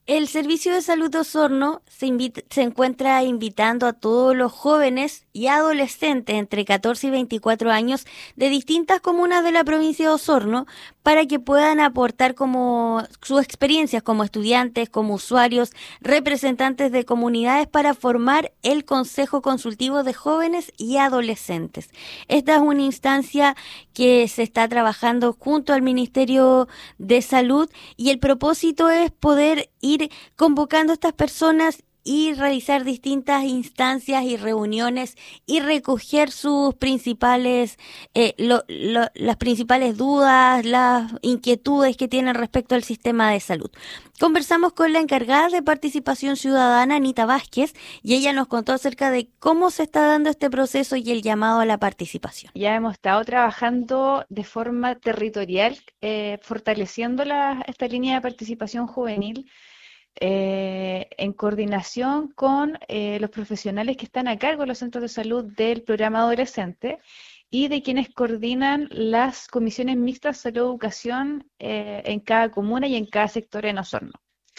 El Servicio de Salud de Osorno se encuentra invitando a todos los jóvenes y adolescentes entre 14 y 24 años de distintas comunas de la provincia de Osorno para que puedan aportar como sus experiencias como estudiantes, como usuarios, representantes de comunidades para formar el Consejo Consultivo de Jóvenes y Adolescentes. Esta es una instancia que se está trabajando junto al Ministerio de Salud y el propósito es poder ir convocando a estas personas y realizar distintas instancias y reuniones y recoger sus principales, las principales dudas, las inquietudes que tienen respecto al sistema de salud. Conversamos con la encargada de participación ciudadana, Anita Vázquez, y ella nos contó acerca de cómo se está dando este proceso y el llamado a la participación. Ya hemos estado trabajando de forma territorial, fortaleciendo esta línea de participación juvenil en coordinación con los profesionales que están a cargo de los centros de salud del programa adolescente y de quienes coordinan las comisiones mixtas salud-educación en cada comuna y en cada sector en Osorno.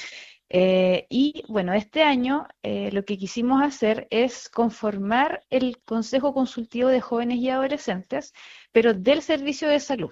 Y bueno, este año lo que quisimos hacer es conformar el Consejo Consultivo de Jóvenes y Adolescentes, pero del Servicio de Salud.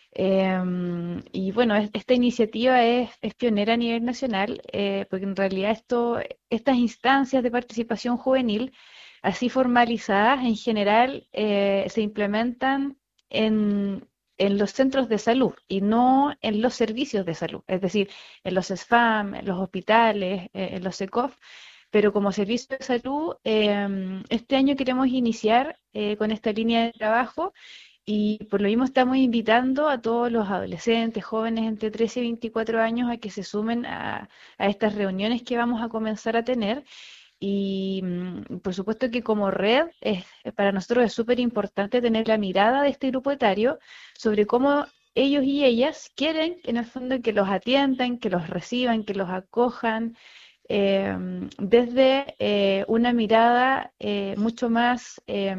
Y bueno, esta iniciativa es pionera a nivel nacional, porque en realidad estas instancias de participación juvenil, así formalizadas, en general se implementan en los centros de salud y no en los servicios de salud, es decir, en los SFAM, en los hospitales, en los ECOF, pero como servicio de salud, este año queremos iniciar con esta línea de trabajo y por lo mismo estamos invitando a todos los adolescentes, jóvenes entre 13 y 24 años a que se sumen a estas reuniones que vamos a comenzar a tener. Y por supuesto que como red, para nosotros es súper importante tener la mirada de este grupo etario sobre cómo ellos y ellas quieren, en el fondo, que los atiendan, que los reciban, que los acojan, desde una mirada mucho más,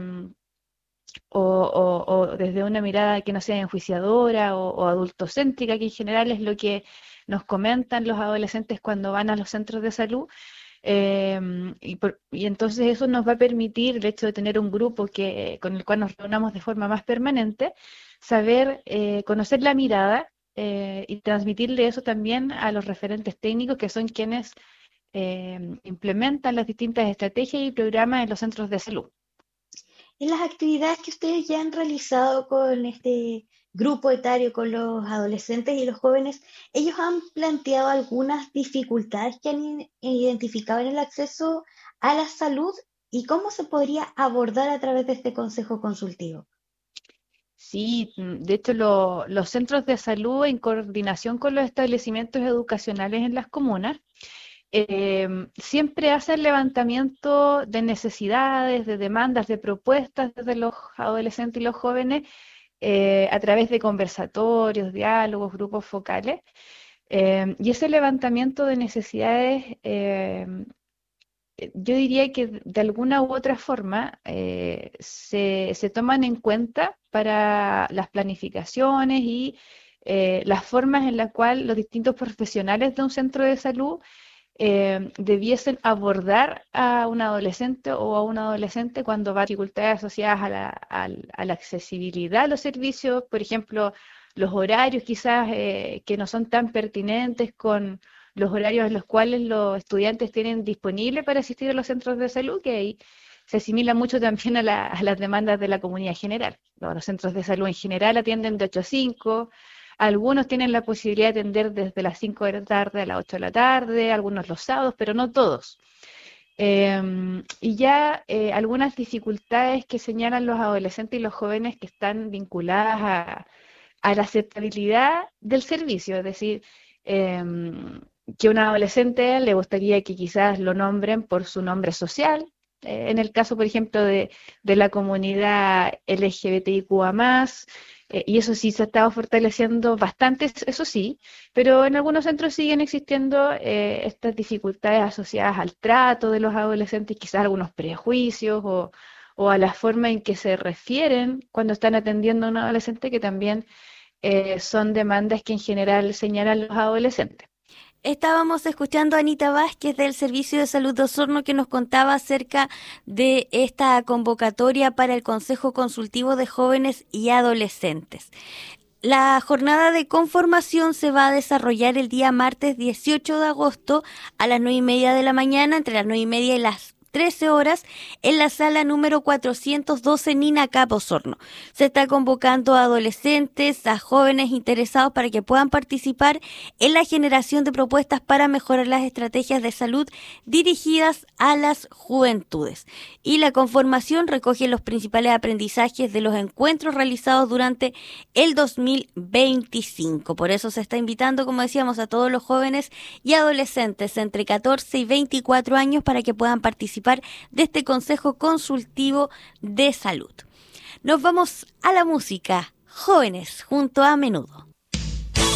o desde una mirada que no sea enjuiciadora o adultocéntrica, que en general es lo que nos comentan los adolescentes cuando van a los centros de salud. Y entonces eso nos va a permitir, el hecho de tener un grupo con el cual nos reunamos de forma más permanente, saber conocer la mirada y transmitirle eso también a los referentes técnicos que son quienes implementan las distintas estrategias y programas en los centros de salud. En las actividades que ustedes ya han realizado con este grupo etario, con los adolescentes y los jóvenes, ¿ellos han planteado algunas dificultades que han identificado en el acceso a la salud y cómo se podría abordar a través de este consejo consultivo? Sí, de hecho los centros de salud en coordinación con los establecimientos educacionales en las comunas siempre hacen levantamiento de necesidades, de demandas, de propuestas desde los adolescentes y los jóvenes a través de conversatorios, diálogos, grupos focales. Y ese levantamiento de necesidades, yo diría que de alguna u otra forma se toman en cuenta para las planificaciones y las formas en las cuales los distintos profesionales de un centro de salud debiesen abordar a un adolescente o a un adolescente cuando va a dificultades asociadas a la accesibilidad a los servicios, por ejemplo, los horarios quizás que no son tan pertinentes con los horarios en los cuales los estudiantes tienen disponible para asistir a los centros de salud, que ahí se asimila mucho también a las demandas de la comunidad general. Los centros de salud en general atienden de 8 a 5. Algunos tienen la posibilidad de atender desde las 5 de la tarde a las 8 de la tarde, algunos los sábados, pero no todos. Y ya algunas dificultades que señalan los adolescentes y los jóvenes que están vinculadas a la aceptabilidad del servicio, es decir, que a un adolescente le gustaría que quizás lo nombren por su nombre social. En el caso, por ejemplo, de la comunidad LGBTIQA+, y eso sí se ha estado fortaleciendo bastante, eso sí, pero en algunos centros siguen existiendo estas dificultades asociadas al trato de los adolescentes, quizás algunos prejuicios o a la forma en que se refieren cuando están atendiendo a un adolescente, que también son demandas que en general señalan los adolescentes. Estábamos escuchando a Anita Vázquez del Servicio de Salud de Osorno que nos contaba acerca de esta convocatoria para el Consejo Consultivo de Jóvenes y Adolescentes. La jornada de conformación se va a desarrollar el día martes 18 de agosto a las 9:30 de la mañana, entre las 9:30 y las 13 horas, en la sala número 412 Nina Capo Osorno. Se está convocando a adolescentes, a jóvenes interesados para que puedan participar en la generación de propuestas para mejorar las estrategias de salud dirigidas a las juventudes. Y la conformación recoge los principales aprendizajes de los encuentros realizados durante el 2025. Por eso se está invitando, como decíamos, a todos los jóvenes y adolescentes entre 14 y 24 años para que puedan participar de este Consejo Consultivo de Salud. Nos vamos a la música. Jóvenes junto a Menudo.